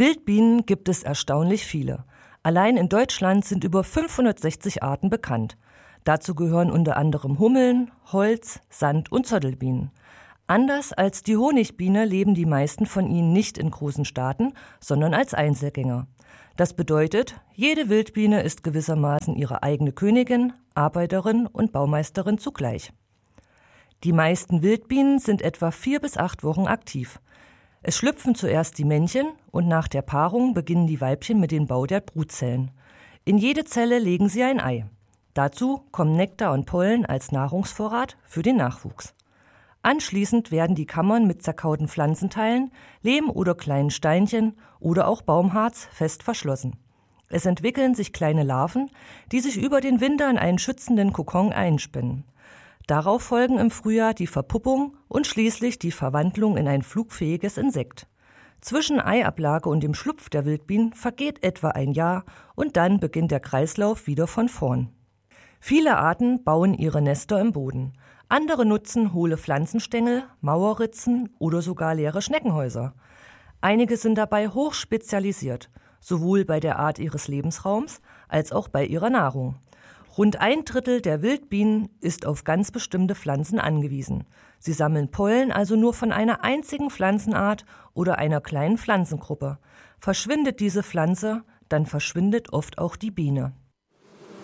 Wildbienen gibt es erstaunlich viele. Allein in Deutschland sind über 560 Arten bekannt. Dazu gehören unter anderem Hummeln, Holz-, Sand- und Zottelbienen. Anders als die Honigbiene leben die meisten von ihnen nicht in großen Staaten, sondern als Einzelgänger. Das bedeutet, jede Wildbiene ist gewissermaßen ihre eigene Königin, Arbeiterin und Baumeisterin zugleich. Die meisten Wildbienen sind etwa 4 bis 8 Wochen aktiv. Es schlüpfen zuerst die Männchen und nach der Paarung beginnen die Weibchen mit dem Bau der Brutzellen. In jede Zelle legen sie ein Ei. Dazu kommen Nektar und Pollen als Nahrungsvorrat für den Nachwuchs. Anschließend werden die Kammern mit zerkauten Pflanzenteilen, Lehm oder kleinen Steinchen oder auch Baumharz fest verschlossen. Es entwickeln sich kleine Larven, die sich über den Winter in einen schützenden Kokon einspinnen. Darauf folgen im Frühjahr die Verpuppung und schließlich die Verwandlung in ein flugfähiges Insekt. Zwischen Eiablage und dem Schlupf der Wildbienen vergeht etwa ein Jahr und dann beginnt der Kreislauf wieder von vorn. Viele Arten bauen ihre Nester im Boden. Andere nutzen hohle Pflanzenstängel, Mauerritzen oder sogar leere Schneckenhäuser. Einige sind dabei hochspezialisiert, sowohl bei der Art ihres Lebensraums als auch bei ihrer Nahrung. Rund 1/3 der Wildbienen ist auf ganz bestimmte Pflanzen angewiesen. Sie sammeln Pollen also nur von einer einzigen Pflanzenart oder einer kleinen Pflanzengruppe. Verschwindet diese Pflanze, dann verschwindet oft auch die Biene.